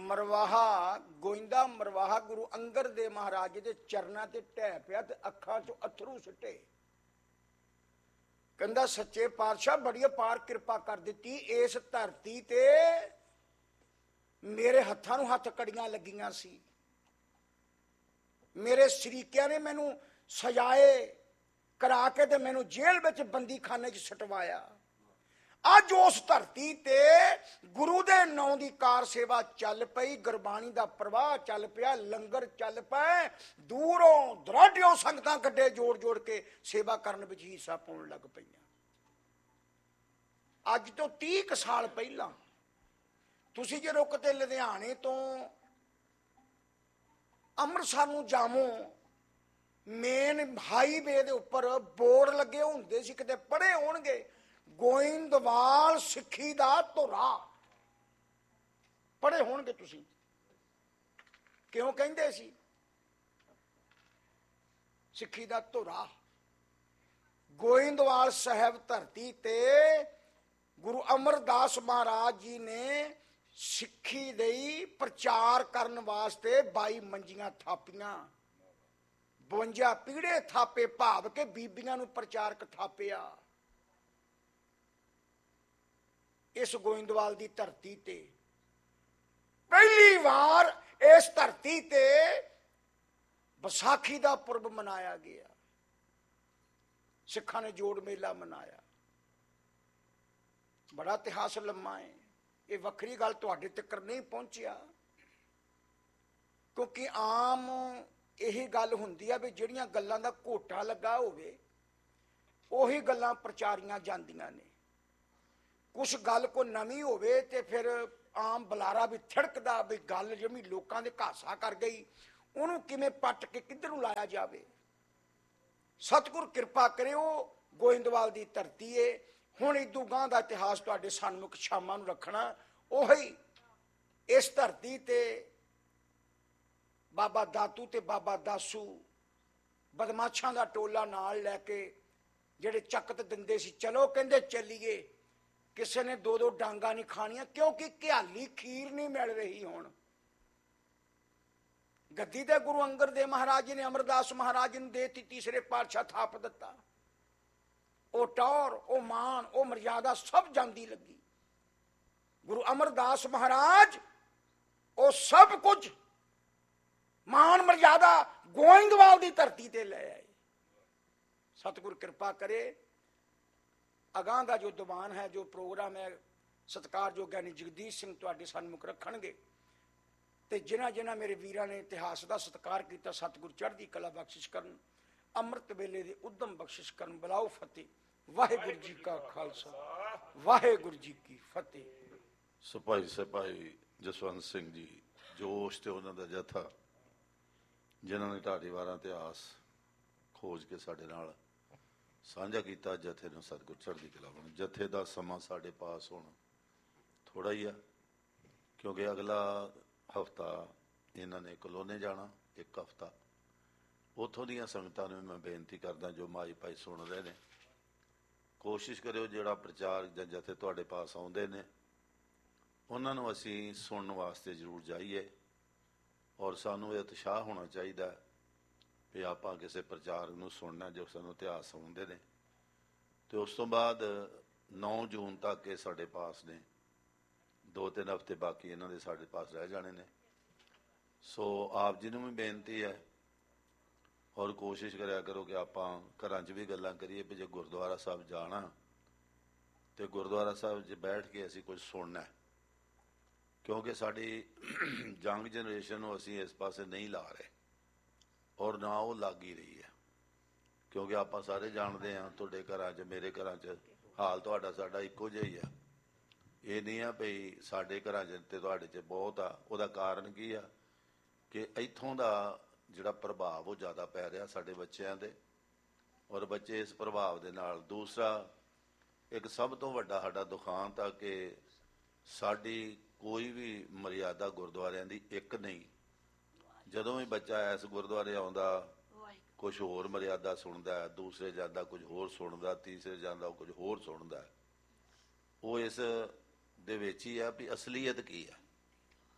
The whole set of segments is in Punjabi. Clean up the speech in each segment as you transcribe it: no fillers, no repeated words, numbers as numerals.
ਮਰਵਾਹਾ ਗੋਇੰਦਾ ਮਰਵਾਹਾ ਗੁਰੂ ਅੰਗਦ ਦੇਵ ਮਹਾਰਾਜ ਦੇ ਚਰਨਾਂ ਤੇ ਢਹਿ ਪਿਆ ਤੇ ਅੱਖਾਂ ਚੋਂ ਅਥਰੂ ਸੁੱਟੇ। ਕਹਿੰਦਾ ਸੱਚੇ ਪਾਤਸ਼ਾਹ ਬੜੀ ਅਪਾਰ ਕਿਰਪਾ ਕਰ ਦਿੱਤੀ, ਇਸ ਧਰਤੀ ਤੇ ਮੇਰੇ ਹੱਥਾਂ ਨੂੰ ਹੱਥ ਕੜੀਆਂ ਲੱਗੀਆਂ ਸੀ, ਮੇਰੇ ਸ਼ਰੀਕਿਆਂ ਨੇ ਮੈਨੂੰ ਸਜਾਏ ਕਰਾ ਕੇ ਤੇ ਮੈਨੂੰ ਜੇਲ੍ਹ ਵਿੱਚ ਬੰਦੀ ਖਾਨੇ 'ਚ ਸਟਵਾਇਆ। ਅੱਜ ਉਸ ਧਰਤੀ ਤੇ ਗੁਰੂ ਦੇ ਨਾਂ ਦੀ ਕਾਰ ਸੇਵਾ ਚੱਲ ਪਈ, ਗੁਰਬਾਣੀ ਦਾ ਪ੍ਰਵਾਹ ਚੱਲ ਪਿਆ, ਲੰਗਰ ਚੱਲ ਪਏ, ਦੂਰੋਂ ਦਰਾਡਿਓਂ ਸੰਗਤਾਂ ਗੱਡੇ ਜੋੜ ਜੋੜ ਕੇ ਸੇਵਾ ਕਰਨ ਵਿੱਚ ਹਿੱਸਾ ਪਾਉਣ ਲੱਗ ਪਈਆਂ। ਅੱਜ ਤੋਂ 30 ਕੁ ਸਾਲ ਪਹਿਲਾਂ ਤੁਸੀਂ ਜਦੋਂ ਕਿਤੇ ਲੁਧਿਆਣੇ ਤੋਂ ਅੰਮ੍ਰਿਤਸਰ ਨੂੰ ਜਾਵੋ, ਮੇਨ ਹਾਈਵੇ ਦੇ ਉੱਪਰ ਬੋਰਡ ਲੱਗੇ ਹੁੰਦੇ ਸੀ, ਕਿਤੇ ਪੜ੍ਹੇ ਹੋਣਗੇ, ਗੋਇੰਦਵਾਲ ਸਿੱਖੀ ਦਾ ਧੁਰਾ, ਪੜ੍ਹੇ ਹੋਣਗੇ ਤੁਸੀਂ। ਕਿਉਂ ਕਹਿੰਦੇ ਸੀ ਸਿੱਖੀ ਦਾ ਧੁਰਾ? ਗੋਇੰਦਵਾਲ ਸਾਹਿਬ ਧਰਤੀ ਤੇ ਗੁਰੂ ਅਮਰਦਾਸ ਮਹਾਰਾਜ ਜੀ ਨੇ ਸਿੱਖੀ ਲਈ ਪ੍ਰਚਾਰ ਕਰਨ ਵਾਸਤੇ 22 ਮੰਜੀਆਂ ਥਾਪੀਆਂ, 52 ਪੀੜੇ ਥਾਪੇ, ਭਾਵ ਕੇ ਬੀਬੀਆਂ ਨੂੰ ਪ੍ਰਚਾਰਕ ਥਾਪਿਆ। ਇਸ ਗੋਇੰਦਵਾਲ ਦੀ ਧਰਤੀ ਤੇ ਪਹਿਲੀ ਵਾਰ ਇਸ ਧਰਤੀ ਤੇ ਵਿਸਾਖੀ ਦਾ ਪੁਰਬ ਮਨਾਇਆ ਗਿਆ, ਸਿੱਖਾਂ ਨੇ ਜੋੜ ਮੇਲਾ ਮਨਾਇਆ। ਬੜਾ ਇਤਿਹਾਸ ਲੰਮਾ ਹੈ, ਇਹ ਵੱਖਰੀ ਗੱਲ ਤੁਹਾਡੇ ਤੱਕ ਨਹੀਂ ਪਹੁੰਚਿਆ, ਕਿਉਂਕਿ ਆਮ ਇਹੀ ਗੱਲ ਹੁੰਦੀ ਆ ਵੀ ਜਿਹੜੀਆਂ ਗੱਲਾਂ ਦਾ ਘੋਟਾ ਲੱਗਾ ਹੋਵੇ ਉਹੀ ਗੱਲਾਂ ਪ੍ਰਚਾਰੀਆਂ ਜਾਂਦੀਆਂ ਨੇ। ਕੁਛ ਗੱਲ ਕੋ ਨਵੀਂ ਹੋਵੇ ਤੇ ਫਿਰ ਆਮ ਬੁਲਾਰਾ ਵੀ ਥੜਕਦਾ ਵੀ ਗੱਲ ਜਿਵੇਂ ਲੋਕਾਂ ਦੇ ਘਾਸਾ ਕਰ ਗਈ, ਉਹਨੂੰ ਕਿਵੇਂ ਪੱਟ ਕੇ ਕਿੱਧਰ ਨੂੰ ਲਾਇਆ ਜਾਵੇ। ਸਤਿਗੁਰ ਕਿਰਪਾ ਕਰਿਓ, ਗੋਇੰਦਵਾਲ ਦੀ ਧਰਤੀ ਏ। ਹੁਣ ਇਦੋਂ ਗਾਂ ਦਾ ਇਤਿਹਾਸ ਤੁਹਾਡੇ ਸਨਮੁਖ ਸ਼ਾਮਾਂ ਨੂੰ ਰੱਖਣਾ। ਉਹੀ ਇਸ ਧਰਤੀ ਤੇ ਬਾਬਾ ਦਾਤੂ ਤੇ ਬਾਬਾ ਦਾਸੂ ਬਦਮਾਸ਼ਾਂ ਦਾ ਟੋਲਾ ਨਾਲ ਲੈ ਕੇ ਜਿਹੜੇ ਚੱਕਤ ਦਿੰਦੇ ਸੀ, ਚਲੋ ਕਹਿੰਦੇ ਚੱਲੀਏ, ਕਿਸੇ ਨੇ 2-2 ਡਾਂਗਾ ਨਹੀਂ ਖਾਣੀਆਂ, ਕਿਉਂਕਿ ਘਿਆਲੀ ਖੀਰ ਨਹੀਂ ਮਿਲ ਰਹੀ। ਹੁਣ ਗੱਦੀ ਤੇ ਗੁਰੂ ਅੰਗਦ ਦੇਵ ਮਹਾਰਾਜ ਜੀ ਨੇ ਅਮਰਦਾਸ ਮਹਾਰਾਜ ਨੂੰ ਦੇ ਦਿੱਤੀ, ਤੀਸਰੇ ਪਾਤਸ਼ਾਹ ਥਾਪ ਦਿੱਤਾ। ਉਹ ਟੌਰ, ਉਹ ਮਾਣ, ਉਹ ਮਰਿਆਦਾ ਸਭ ਜਾਂਦੀ ਲੱਗੀ। ਗੁਰੂ ਅਮਰਦਾਸ ਮਹਾਰਾਜ ਉਹ ਸਭ ਕੁਝ ਮਾਣ ਮਰਿਆਦਾ ਗੋਇੰਦਵਾਲ ਦੀ ਧਰਤੀ ਤੇ ਲੈ ਆਏ। ਸਤਿਗੁਰ ਕਿਰਪਾ ਕਰੇ, ਅਗਾਂਹ ਦਾ ਜੋ ਦੀਵਾਨ ਹੈ, ਜੋ ਪ੍ਰੋਗਰਾਮ ਹੈ, ਸਤਿਕਾਰਯੋਗ ਗਿਆਨੀ ਜਗਦੀਸ਼ ਸਿੰਘ ਤੁਹਾਡੇ ਸਨਮੁਖ ਰੱਖਣਗੇ। ਤੇ ਜਿਨ੍ਹਾਂ ਜਿਨ੍ਹਾਂ ਮੇਰੇ ਵੀਰਾਂ ਨੇ ਇਤਿਹਾਸ ਦਾ ਸਤਿਕਾਰ ਕੀਤਾ, ਸਤਿਗੁਰ ਚੜ੍ਹਦੀ ਕਲਾ ਬਖਸ਼ਿਸ਼ ਕਰਨ, ਅੰਮ੍ਰਿਤ ਵੇਲੇ ਦੇ ਉਦਮ ਬਖਸ਼ਿਸ਼ ਕਰਨ। ਬੁਲਾਓ ਫਤਿਹ। ਵਾਹਿਗੁਰੂ ਜੀ ਕਾ ਖਾਲਸਾ, ਵਾਹਿਗੁਰੂ ਜੀ ਕੀ ਫਤਿਹ। ਸਿਪਾਹੀ ਜਸਵੰਤ ਸਿੰਘ ਜੀ ਜੋਸ਼ ਤੇ ਉਹਨਾਂ ਦਾ ਜਥਾ, ਜਿਨ੍ਹਾਂ ਨੇ ਢਾਡੀਵਾਰਾਂ ਇਤਿਹਾਸ ਖੋਜ ਕੇ ਸਾਡੇ ਨਾਲ ਸਾਂਝਾ ਕੀਤਾ, ਜਥੇ ਨੂੰ ਸਤਿਗੁਰ ਚੜ੍ਹਦੀ ਕਲਾ ਬਖਸ਼ੇ। ਜਥੇ ਦਾ ਸਮਾਂ ਸਾਡੇ ਪਾਸ ਹੁਣ ਥੋੜਾ ਹੀ ਆ, ਕਿਉਂਕਿ ਅਗਲਾ ਹਫਤਾ ਇਹਨਾਂ ਨੇ ਕਲੋਨੇ ਜਾਣਾ, 1 ਹਫਤਾ। ਉੱਥੋਂ ਦੀਆਂ ਸੰਗਤਾਂ ਨੂੰ ਮੈਂ ਬੇਨਤੀ ਕਰਦਾ, ਜੋ ਮਾਈ ਭਾਈ ਸੁਣ ਰਹੇ ਨੇ, ਕੋਸ਼ਿਸ਼ ਕਰਿਓ ਜਿਹੜਾ ਪ੍ਰਚਾਰ ਜਾਂ ਜਥੇ ਤੁਹਾਡੇ ਪਾਸ ਆਉਂਦੇ ਨੇ ਉਹਨਾਂ ਨੂੰ ਅਸੀਂ ਸੁਣਨ ਵਾਸਤੇ ਜ਼ਰੂਰ ਜਾਈਏ। ਔਰ ਸਾਨੂੰ ਇਹ ਉਤਸ਼ਾਹ ਹੋਣਾ ਚਾਹੀਦਾ ਵੀ ਆਪਾਂ ਕਿਸੇ ਪ੍ਰਚਾਰ ਨੂੰ ਸੁਣਨਾ ਜੋ ਸਾਨੂੰ ਇਤਿਹਾਸ ਆਉਂਦੇ ਨੇ। ਤੇ ਉਸ ਤੋਂ ਬਾਅਦ 9 ਜੂਨ ਤੱਕ ਇਹ ਸਾਡੇ ਪਾਸ ਨੇ, 2-3 ਹਫ਼ਤੇ ਬਾਕੀ ਇਹਨਾਂ ਦੇ ਸਾਡੇ ਪਾਸ ਰਹਿ ਜਾਣੇ ਨੇ। ਸੋ ਆਪ ਜੀ ਨੂੰ ਵੀ ਬੇਨਤੀ ਹੈ, ਔਰ ਕੋਸ਼ਿਸ਼ ਕਰਿਆ ਕਰੋ ਕਿ ਆਪਾਂ ਘਰਾਂ 'ਚ ਵੀ ਗੱਲਾਂ ਕਰੀਏ ਵੀ ਜੇ ਗੁਰਦੁਆਰਾ ਸਾਹਿਬ ਜਾਣਾ ਤੇ ਗੁਰਦੁਆਰਾ ਸਾਹਿਬ 'ਚ ਬੈਠ ਕੇ ਅਸੀਂ ਕੁਝ ਸੁਣਨਾ, ਕਿਉਂਕਿ ਸਾਡੀ ਯੰਗ ਜਨਰੇਸ਼ਨ ਨੂੰ ਅਸੀਂ ਇਸ ਪਾਸੇ ਨਹੀਂ ਲਾ ਰਹੇ, ਔਰ ਨਾ ਉਹ ਲੱਗ ਹੀ ਰਹੀ ਹੈ। ਕਿਉਂਕਿ ਆਪਾਂ ਸਾਰੇ ਜਾਣਦੇ ਹਾਂ, ਤੁਹਾਡੇ ਘਰਾਂ 'ਚ ਮੇਰੇ ਘਰਾਂ 'ਚ ਹਾਲ ਤੁਹਾਡਾ ਸਾਡਾ ਇੱਕੋ ਜਿਹਾ ਹੀ ਆ। ਇਹ ਨਹੀਂ ਆ ਭਈ ਸਾਡੇ ਘਰਾਂ 'ਚ ਤੇ ਤੁਹਾਡੇ 'ਚ ਬਹੁਤ ਆ। ਉਹਦਾ ਕਾਰਨ ਕੀ ਆ ਕਿ ਇੱਥੋਂ ਦਾ ਜਿਹੜਾ ਪ੍ਰਭਾਵ ਉਹ ਜ਼ਿਆਦਾ ਪੈ ਰਿਹਾ ਸਾਡੇ ਬੱਚਿਆਂ ਦੇ, ਔਰ ਬੱਚੇ ਇਸ ਪ੍ਰਭਾਵ ਦੇ ਨਾਲ। ਦੂਸਰਾ, ਇੱਕ ਸਭ ਤੋਂ ਵੱਡਾ ਸਾਡਾ ਦੁਖਾਂਤ ਆ ਕਿ ਸਾਡੀ ਕੋਈ ਵੀ ਮਰਿਆਦਾ ਗੁਰਦੁਆਰਿਆਂ ਦੀ ਇੱਕ ਨਹੀਂ। ਜਦੋਂ ਵੀ ਬੱਚਾ ਇਸ ਗੁਰਦੁਆਰੇ ਆਉਂਦਾ ਕੁਝ ਹੋਰ ਮਰਿਆਦਾ ਸੁਣਦਾ, ਦੂਸਰੇ ਜਾਂਦਾ ਕੁਝ ਹੋਰ ਸੁਣਦਾ, ਤੀਸਰੇ ਜਾਂਦਾ ਕੁਝ ਹੋਰ ਸੁਣਦਾ। ਉਹ ਇਸ ਦੇ ਵਿੱਚ ਹੀ ਆ ਵੀ ਅਸਲੀਅਤ ਕੀ ਆ।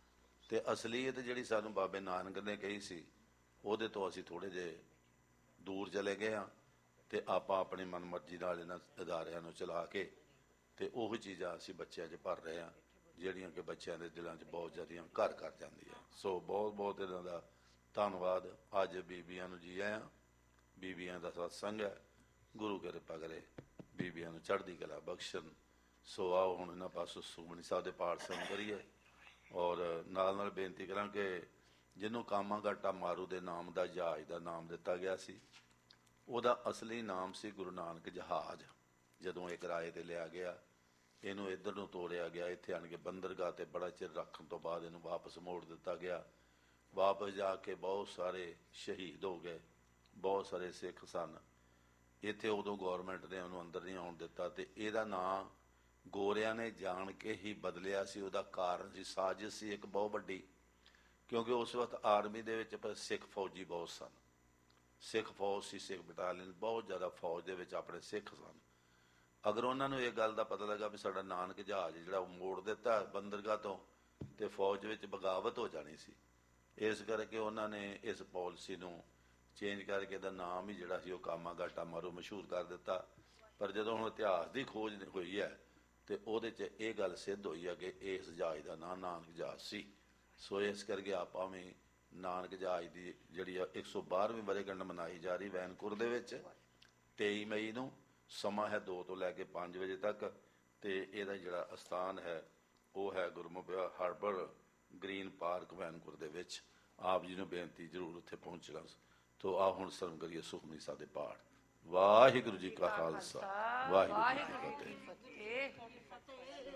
ਤੇ ਅਸਲੀਅਤ ਜਿਹੜੀ ਸਾਨੂੰ ਬਾਬੇ ਨਾਨਕ ਨੇ ਕਹੀ ਸੀ ਉਹਦੇ ਤੋਂ ਅਸੀਂ ਥੋੜੇ ਜਿਹੇ ਦੂਰ ਚਲੇ ਗਏ ਹਾਂ ਤੇ ਆਪਾਂ ਆਪਣੀ ਮਨਮਰਜ਼ੀ ਨਾਲ ਇਹਨਾਂ ਅਦਾਰਿਆਂ ਨੂੰ ਚਲਾ ਕੇ ਤੇ ਉਹੀ ਚੀਜ਼ਾਂ ਅਸੀਂ ਬੱਚਿਆਂ 'ਚ ਭਰ ਰਹੇ ਹਾਂ ਜਿਹੜੀਆਂ ਕਿ ਬੱਚਿਆਂ ਦੇ ਦਿਲਾਂ 'ਚ ਬਹੁਤ ਜ਼ਿਆਦੀਆਂ ਘਰ ਕਰ ਜਾਂਦੀਆਂ। ਸੋ ਬਹੁਤ ਬਹੁਤ ਇਹਨਾਂ ਦਾ ਧੰਨਵਾਦ। ਅੱਜ ਬੀਬੀਆਂ ਨੂੰ ਜੀ ਆਇਆਂ, ਬੀਬੀਆਂ ਦਾ ਸਤਸੰਗ ਹੈ, ਗੁਰੂ ਕਿਰਪਾ ਕਰੇ ਬੀਬੀਆਂ ਨੂੰ ਚੜ੍ਹਦੀ ਕਲਾ ਬਖਸ਼ਣ। ਸੋ ਆਓ ਹੁਣ ਇਹਨਾਂ ਪਾਸੋਂ ਸੁਖਮਨੀ ਸਾਹਿਬ ਦੇ ਪਾਠ ਸੰਗ ਕਰੀਏ ਔਰ ਨਾਲ ਨਾਲ ਬੇਨਤੀ ਕਰਾਂ ਕਿ ਜਿਹਨੂੰ ਕਾਮਾਗਾਟਾ ਮਾਰੂ ਦੇ ਨਾਮ ਦਾ ਜਹਾਜ਼ ਦਾ ਨਾਮ ਦਿੱਤਾ ਗਿਆ ਸੀ, ਉਹਦਾ ਅਸਲੀ ਨਾਮ ਸੀ ਗੁਰੂ ਨਾਨਕ ਜਹਾਜ਼। ਜਦੋਂ ਇਹ ਕਿਰਾਏ ਤੇ ਲਿਆ ਗਿਆ, ਇਹਨੂੰ ਇੱਧਰ ਨੂੰ ਤੋਰਿਆ ਗਿਆ, ਇੱਥੇ ਆਣ ਕੇ ਬੰਦਰਗਾਹ ਤੇ ਬੜਾ ਚਿਰ ਰੱਖਣ ਤੋਂ ਬਾਅਦ ਇਹਨੂੰ ਵਾਪਸ ਮੋੜ ਦਿੱਤਾ ਗਿਆ। ਵਾਪਸ ਜਾ ਕੇ ਬਹੁਤ ਸਾਰੇ ਸ਼ਹੀਦ ਹੋ ਗਏ, ਬਹੁਤ ਸਾਰੇ ਸਿੱਖ ਸਨ ਇੱਥੇ। ਉਦੋਂ ਗੌਰਮੈਂਟ ਨੇ ਉਹਨੂੰ ਅੰਦਰ ਨਹੀਂ ਆਉਣ ਦਿੱਤਾ ਤੇ ਇਹਦਾ ਨਾਂ ਗੋਰਿਆਂ ਨੇ ਜਾਣ ਕੇ ਹੀ ਬਦਲਿਆ ਸੀ। ਉਹਦਾ ਕਾਰਨ ਸੀ, ਸਾਜ਼ਿਸ਼ ਸੀ ਇੱਕ ਬਹੁਤ ਵੱਡੀ, ਕਿਉਂਕਿ ਉਸ ਵਕਤ ਆਰਮੀ ਦੇ ਵਿੱਚ ਸਿੱਖ ਫੌਜੀ ਬਹੁਤ ਸਨ, ਸਿੱਖ ਫੌਜ ਸੀ, ਸਿੱਖ ਬਟਾਲੀਅਨ ਬਹੁਤ ਜ਼ਿਆਦਾ ਫੌਜ ਦੇ ਵਿੱਚ ਆਪਣੇ ਸਿੱਖ ਸਨ। ਅਗਰ ਉਹਨਾਂ ਨੂੰ ਇਹ ਗੱਲ ਦਾ ਪਤਾ ਲੱਗਾ ਵੀ ਸਾਡਾ ਨਾਨਕ ਜਹਾਜ਼ ਜਿਹੜਾ ਉਹ ਮੋੜ ਦਿੱਤਾ ਬੰਦਰਗਾਹ ਤੋਂ, ਤੇ ਫੌਜ ਵਿੱਚ ਬਗਾਵਤ ਹੋ ਜਾਣੀ ਸੀ। ਇਸ ਕਰਕੇ ਉਹਨਾਂ ਨੇ ਇਸ ਪਾਲਿਸੀ ਨੂੰ ਚੇਂਜ ਕਰਕੇ ਇਹਦਾ ਨਾਮ ਹੀ ਜਿਹੜਾ ਸੀ ਉਹ ਕਾਮਾਗਾਟਾ ਮਾਰੂ ਮਸ਼ਹੂਰ ਕਰ ਦਿੱਤਾ। ਪਰ ਜਦੋਂ ਹੁਣ ਇਤਿਹਾਸ ਦੀ ਖੋਜ ਹੋਈ ਹੈ ਤੇ ਉਹਦੇ 'ਚ ਇਹ ਗੱਲ ਸਿੱਧ ਹੋਈ ਹੈ ਕਿ ਇਸ ਜਹਾਜ਼ ਦਾ ਨਾਂ ਨਾਨਕ ਜਹਾਜ਼ ਸੀ। ਸੋ ਇਸ ਕਰਕੇ ਆਪਾਂ ਵੀ ਨਾਨਕ ਜਹਾਜ਼ ਦੀ ਜਿਹੜੀ 112ਵੀਂ ਵਰ੍ਹੇਗੰਢ ਮਨਾਈ ਜਾ ਰਹੀ ਵੈਨਕੂਵਰ ਦੇ ਵਿੱਚ 23 ਮਈ ਨੂੰ। ਸਮਾਂ ਹੈ 2 ਤੋਂ ਲੈ ਕੇ 5 ਵਜੇ ਤੱਕ ਤੇ ਇਹਦਾ ਜਿਹੜਾ ਅਸਥਾਨ ਹੈ ਉਹ ਹੈ ਗੁਰਮੁਖ ਹਾਰਬਰ ਗ੍ਰੀਨ ਪਾਰਕ ਵੈਨਕੂਵਰ ਦੇ ਵਿੱਚ। ਆਪ ਜੀ ਨੂੰ ਬੇਨਤੀ ਜ਼ਰੂਰ ਉੱਥੇ ਪਹੁੰਚਣਾ। ਤੋ ਆ ਹੁਣ ਸਰਵ ਕਰੀਏ ਸੁਖਮਨੀ ਸਾਹਿਬ ਦੇ ਪਾਠ। ਵਾਹਿਗੁਰੂ ਜੀ ਕਾ ਖਾਲਸਾ, ਵਾਹਿਗੁਰੂ ਜੀ ਕੀ ਫਤਿਹ।